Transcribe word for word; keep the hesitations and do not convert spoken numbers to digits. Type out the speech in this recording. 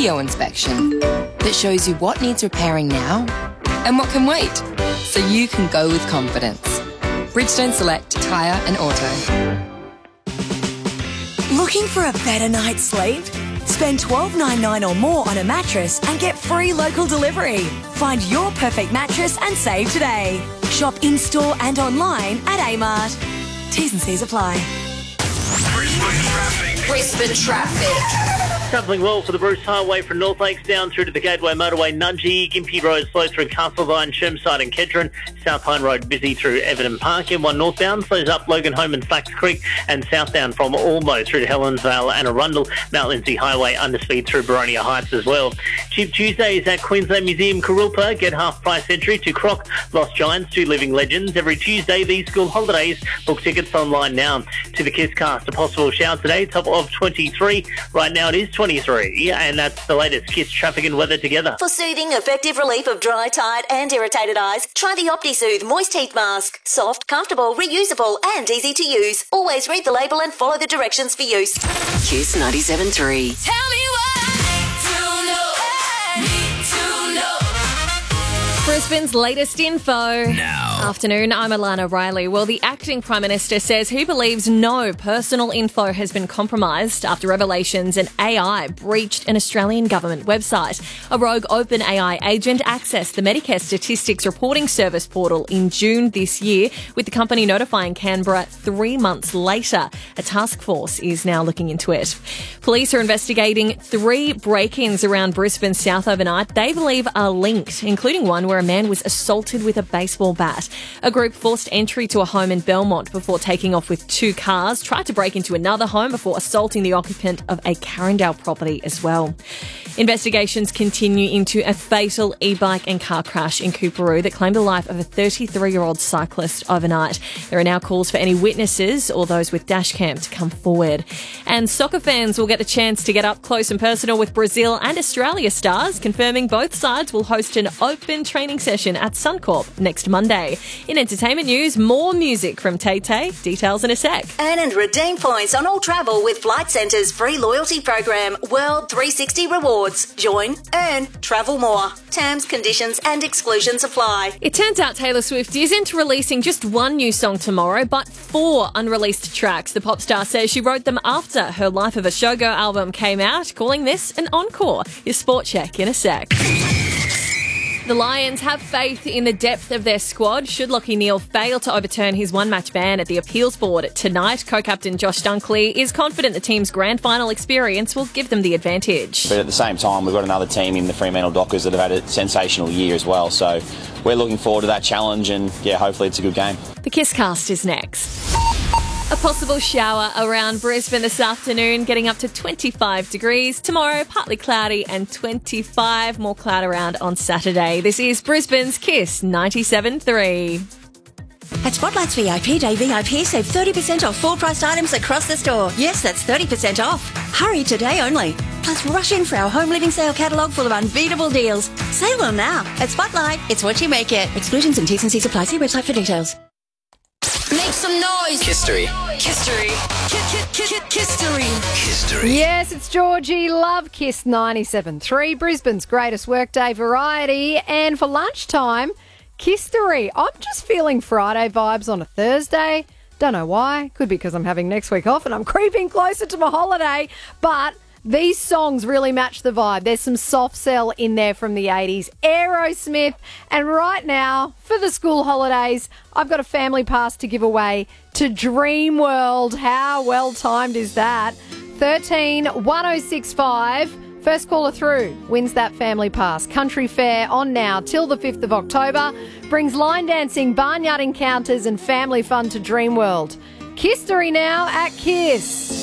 video inspection that shows you what needs repairing now and what can wait, so you can go with confidence. Bridgestone Select Tyre and Auto. Looking for a better night's sleep? Spend twelve dollars ninety-nine or more on a mattress and get free local delivery. Find your perfect mattress and save today. Shop in-store and online at Amart. T's and C's apply. Brisbane traffic. Brisbane traffic. Travelling well for the Bruce Highway from North Lakes down through to the Gateway Motorway, Nudgee, Gympie Road slow through Castlevine, Chermside and Kedron, South Pine Road busy through Everton Park, M one northbound slows up Logan Home and Slacks Creek, and southbound from Almo through to Helensvale and Arundel, Mount Lindsay Highway underspeed through Baronia Heights as well. Cheap Tuesdays at Queensland Museum Kurilpa, get half price entry to Croc, Lost Giants, Two Living Legends every Tuesday these school holidays. Book tickets online now. To the Kiss Cast, a possible shower today, top of twenty-three. Right now it is twenty-three, and that's the latest Kiss traffic and weather together. For soothing, effective relief of dry, tired and irritated eyes, try the OptiSoothe Moist Heat Mask. Soft, comfortable, reusable and easy to use. Always read the label and follow the directions for use. Kiss ninety-seven point three. Tell me what to know. Need to know. Brisbane's latest info. Now. Afternoon, I'm Alana Riley. Well, the acting Prime Minister says he believes no personal info has been compromised after revelations an A I breached an Australian government website. A rogue OpenAI agent accessed the Medicare Statistics Reporting Service portal in June this year, with the company notifying Canberra three months later. A task force is now looking into it. Police are investigating three break-ins around Brisbane South overnight they believe are linked, including one where a man was assaulted with a baseball bat. A group forced entry to a home in Belmont before taking off with two cars, tried to break into another home before assaulting the occupant of a Carindale property as well. Investigations continue into a fatal e-bike and car crash in Coorparoo that claimed the life of a thirty-three-year-old cyclist overnight. There are now calls for any witnesses or those with dash cam to come forward. And soccer fans will get the chance to get up close and personal with Brazil and Australia stars, confirming both sides will host an open training session at Suncorp next Monday. In entertainment news, more music from Tay Tay. Details in a sec. Earn and redeem points on all travel with Flight Centre's free loyalty program, World three sixty Rewards. Join, earn, travel more. Terms, conditions and exclusions apply. It turns out Taylor Swift isn't releasing just one new song tomorrow, but four unreleased tracks. The pop star says she wrote them after her Life of a Showgirl album came out, calling this an encore. Your Sport Check in a sec. The Lions have faith in the depth of their squad. Should Lachie Neale fail to overturn his one-match ban at the appeals board tonight, co-captain Josh Dunkley is confident the team's grand final experience will give them the advantage. But at the same time, we've got another team in the Fremantle Dockers that have had a sensational year as well. So we're looking forward to that challenge and, yeah, hopefully it's a good game. The Kiss Cast is next. A possible shower around Brisbane this afternoon, getting up to twenty-five degrees. Tomorrow, partly cloudy and twenty-five. More cloud around on Saturday. This is Brisbane's Kiss ninety-seven point three. At Spotlight's V I P Day V I P, save thirty percent off full-priced items across the store. Yes, that's thirty percent off. Hurry today only. Plus, rush in for our home living sale catalogue full of unbeatable deals. Save them now. At Spotlight, it's what you make it. Exclusions and T's and C's apply. See website for details. Make some noise. History. History. History. History. Yes, it's Georgie. Love Kiss ninety-seven point three, Brisbane's greatest workday variety. And for lunchtime, Kistery. I'm just feeling Friday vibes on a Thursday. Don't know why. Could be because I'm having next week off and I'm creeping closer to my holiday. But these songs really match the vibe. There's some soft sell in there from the eighties. Aerosmith. And right now, for the school holidays, I've got a family pass to give away to Dreamworld. How well timed is that? thirteen one oh six five. First caller through wins that family pass. Country Fair on now till the fifth of October. Brings line dancing, barnyard encounters and family fun to Dreamworld. Kistery now at Kiss.